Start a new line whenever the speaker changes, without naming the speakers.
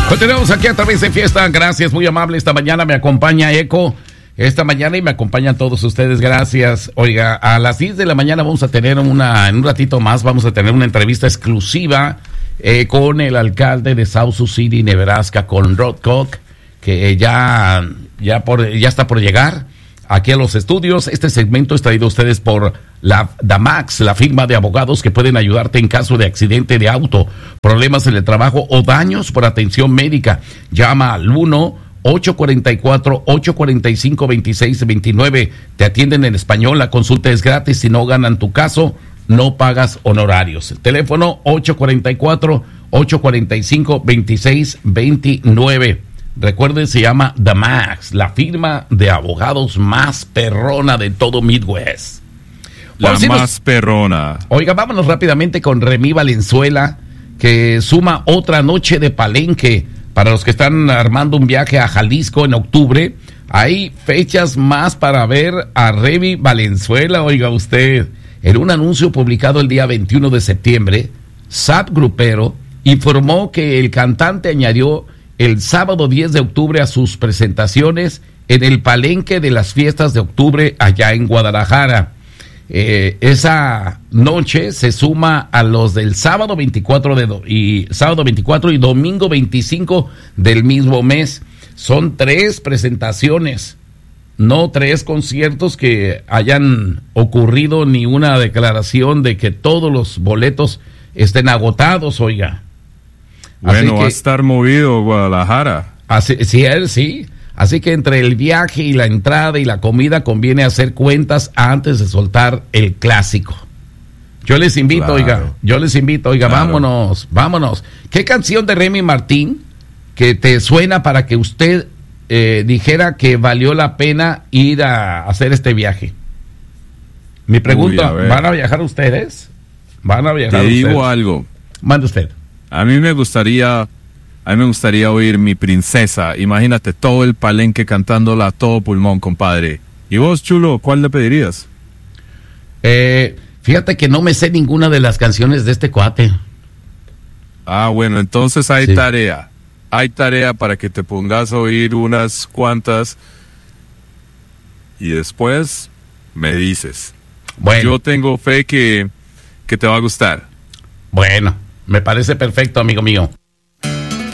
Continuamos aquí a través de Fiesta. Gracias, muy amable. Esta mañana me acompaña Eco. Esta mañana y me acompañan todos ustedes. Gracias. Oiga, a las 10 de la mañana vamos a tener en un ratito más, vamos a tener una entrevista exclusiva con el alcalde de South Sioux City, Nebraska, con Rod Koch, que ya está por llegar aquí a los estudios. Este segmento es traído a ustedes por la Damax, la firma de abogados que pueden ayudarte en caso de accidente de auto, problemas en el trabajo o daños por atención médica. Llama al 1-844-845-2629. Te atienden en español, la consulta es gratis. Si no ganan tu caso, no pagas honorarios. El teléfono 844-845-2629. Recuerden, se llama The Max, la firma de abogados más perrona de todo Midwest.
Perrona.
Oiga, vámonos rápidamente con Remy Valenzuela, que suma otra noche de palenque. Para los que están armando un viaje a Jalisco en octubre, hay fechas más para ver a Remy Valenzuela. Oiga usted, en un anuncio publicado el día 21 de septiembre, SAP Grupero informó que el cantante añadió el sábado 10 de octubre a sus presentaciones en el palenque de las fiestas de octubre allá en Guadalajara. Esa noche se suma a los del sábado 24 y domingo 25 del mismo mes. Son 3 presentaciones, no 3 conciertos que hayan ocurrido, ni una declaración de que todos los boletos estén agotados, oiga.
Bueno, va a estar movido Guadalajara.
Sí. Así que entre el viaje y la entrada y la comida conviene hacer cuentas antes de soltar el clásico. Yo les invito, claro. Claro. Vámonos. ¿Qué canción de Remy Martin que te suena para que usted dijera que valió la pena ir a hacer este viaje? Mi pregunta, ¿van a viajar ustedes?
Te digo algo.
Mande usted.
A mí me gustaría oír Mi Princesa. Imagínate todo el palenque cantándola a todo pulmón, compadre. ¿Y vos, chulo, cuál le pedirías?
Fíjate que no me sé ninguna de las canciones de este cuate.
Ah, bueno, entonces hay tarea. Hay tarea para que te pongas a oír unas cuantas y después me dices. Bueno. Yo tengo fe que te va a gustar.
Bueno, me parece perfecto, amigo mío.